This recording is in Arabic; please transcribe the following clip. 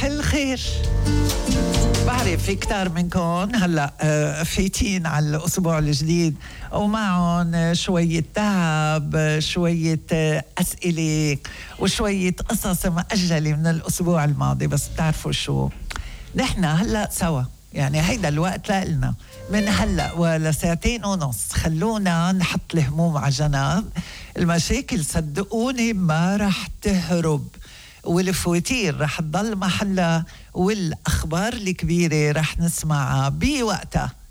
صباح الخير. بعرف في كتار منكم هلأ فايتين على الأسبوع الجديد ومعهم شوية تعب، شوية أسئلة وشوية قصص مأجلة من الأسبوع الماضي. بس بتعرفوا شو، نحن هلأ سوا، يعني هيدا الوقت لنا من هلأ ولا ساعتين ونص. خلونا نحط الهموم على جنب. المشاكل صدقوني ما رح تهرب، والفواتير رح تضل محلها، والأخبار الكبيرة رح نسمعها بوقتها.